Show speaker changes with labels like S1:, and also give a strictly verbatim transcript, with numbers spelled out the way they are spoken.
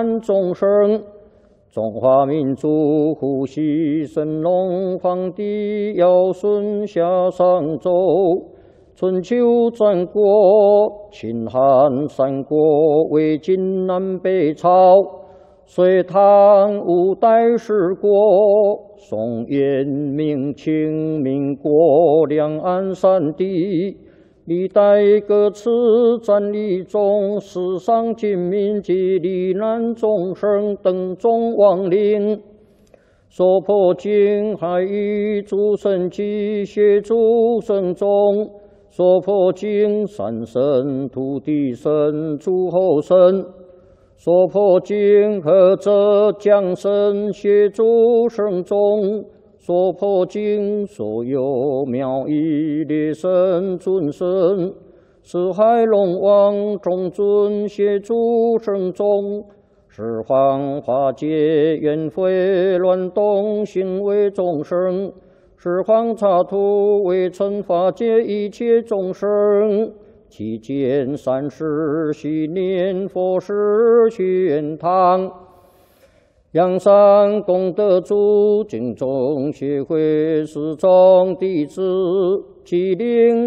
S1: 难众生。中华民族呼吸神龙皇帝尧舜夏商周，春秋战国秦汉三国魏晋南北朝，隋唐五代十国，宋元明清民国，两岸三地，历代各次战役中，世上尽民及罹难众生等众亡灵，所破经海域诸神及协助神众，所破经山神、土地神、诸候神，所破经何者降神协助神众，所破经所有妙义列神尊神，四海龙王众尊协助神众，十方化解冤悔乱动行为众生，十方刹土为惩化解一切众生。期间三世许念佛事去愿堂，阳山功德主敬众协会始终弟子，吉林